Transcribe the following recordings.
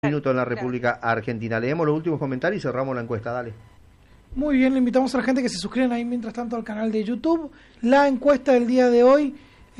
Minuto en la República Argentina. Leemos los últimos comentarios y cerramos la encuesta. Dale. Muy bien, le invitamos a la gente que se suscriban ahí mientras tanto al canal de YouTube. La encuesta del día de hoy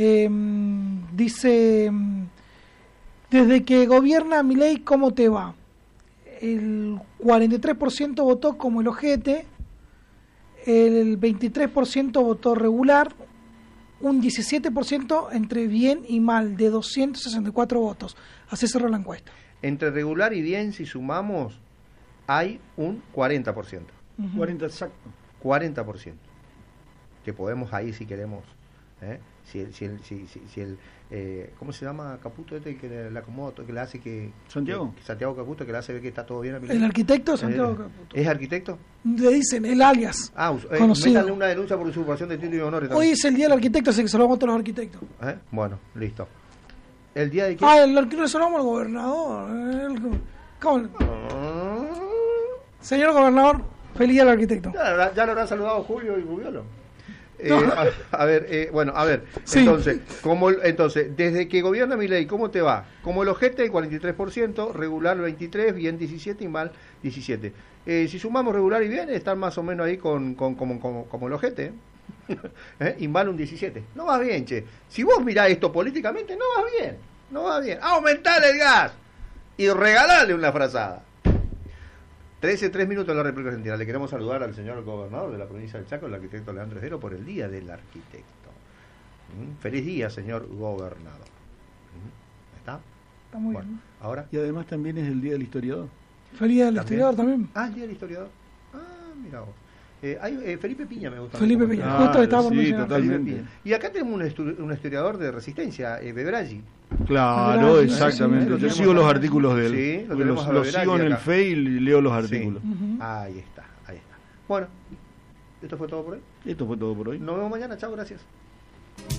dice: desde que gobierna Milei, ¿cómo te va? El 43% votó como el ojete, el 23% votó regular, un 17% entre bien y mal, de 264 votos. Así cerró la encuesta. Entre regular y bien, si sumamos, hay un 40%. 40 exacto. 40%. Que podemos ahí, si queremos. Si el ¿cómo se llama Caputo este que le acomoda, que le hace que Santiago Caputo, que le hace ver que está todo bien a el arquitecto Santiago Caputo. ¿Es arquitecto? Le dicen el alias conocido. Métale una denuncia por usurpación de título y honores también. Hoy es el día del arquitecto, así que se lo vamos a todos los arquitectos. Bueno, listo. ¿El día de qué? El arquitecto se lo vamos al gobernador. ¿Cómo? Señor gobernador, feliz día del arquitecto. Ya lo habrá saludado Julio y Rubiolo. No. A ver, sí. Entonces, desde que gobierna Milei, ¿cómo te va? Como el ojete, el 43%, regular 23%, bien 17% y mal 17%. Si sumamos regular y bien, están más o menos ahí como el ojete, y mal un 17%. No va bien, che. Si vos mirás esto políticamente, no va bien. ¡Aumentale el gas! Y regalarle una frazada. 3 minutos en la República Argentina. Le queremos saludar al señor gobernador de la provincia del Chaco, el arquitecto Leandro Esdero, por el Día del Arquitecto. Feliz día, señor gobernador. ¿Está? Está muy bien. Ahora. Y además también es el Día del Historiador. Feliz día del historiador también. El Día del Historiador. Mira vos. Felipe Piña me gusta. Felipe Piña, justo estaba por mencionar. Totalmente. Y acá tenemos un historiador de Resistencia, Bebraggi. Claro, exactamente. Sí, yo sigo los artículos de él. Sí, lo sigo en el Face y leo los artículos. Sí. Ahí está. Bueno, ¿esto fue todo por hoy? Esto fue todo por hoy. Nos vemos mañana. Chao, gracias.